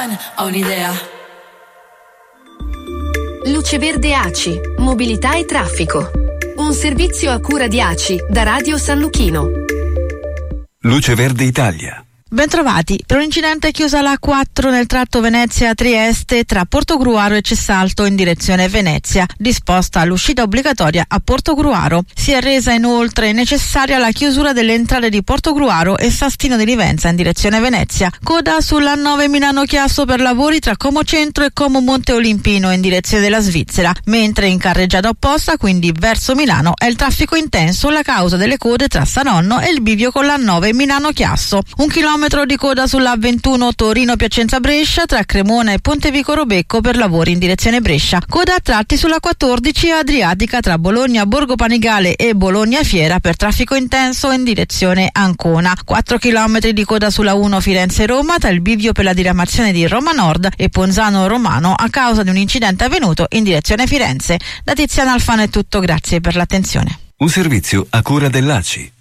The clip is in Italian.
fan, ho un'idea. Luce Verde ACI, mobilità e traffico. Un servizio a cura di ACI da Radio San Luchino. Luce Verde Italia. Bentrovati. Per un incidente è chiusa la A4 nel tratto Venezia-Trieste tra Portogruaro e Cessalto in direzione Venezia, disposta l'uscita obbligatoria a Portogruaro. Si è resa inoltre necessaria la chiusura delle entrate di Portogruaro e Sastino di Livenza in direzione Venezia. Coda sulla 9 Milano-Chiasso per lavori tra Como Centro e Como Monte Olimpino in direzione della Svizzera, mentre in carreggiata opposta, quindi verso Milano, è il traffico intenso la causa delle code tra Sanonno e il bivio con la 9 Milano-Chiasso. 1 chilometro di coda sulla A21 Torino-Piacenza-Brescia tra Cremona e Pontevico Robecco per lavori in direzione Brescia. Coda a tratti sulla 14 Adriatica tra Bologna-Borgo Panigale e Bologna-Fiera per traffico intenso in direzione Ancona. 4 chilometri di coda sulla 1 Firenze-Roma tra il bivio per la diramazione di Roma Nord e Ponzano Romano a causa di un incidente avvenuto in direzione Firenze. Da Tiziana Alfano è tutto, grazie per l'attenzione. Un servizio a cura dell'ACI.